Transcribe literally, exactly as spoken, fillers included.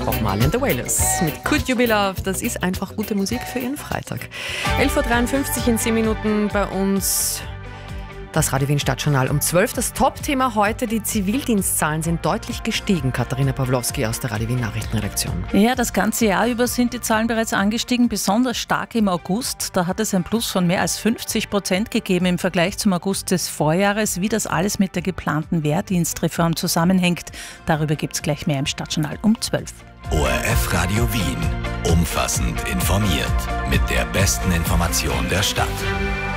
Bob Marley and the Wailers mit Could You Be Loved. Das ist einfach gute Musik für Ihren Freitag. elf Uhr dreiundfünfzig in zehn Minuten bei uns. Das Radio Wien Stadtjournal um zwölf. Das Top-Thema heute, die Zivildienstzahlen sind deutlich gestiegen. Katharina Pawlowski aus der Radio Wien Nachrichtenredaktion. Ja, das ganze Jahr über sind die Zahlen bereits angestiegen, besonders stark im August. Da hat es ein Plus von mehr als fünfzig Prozent gegeben im Vergleich zum August des Vorjahres. Wie das alles mit der geplanten Wehrdienstreform zusammenhängt, darüber gibt es gleich mehr im Stadtjournal um zwölf. O R F Radio Wien. Umfassend informiert. Mit der besten Information der Stadt.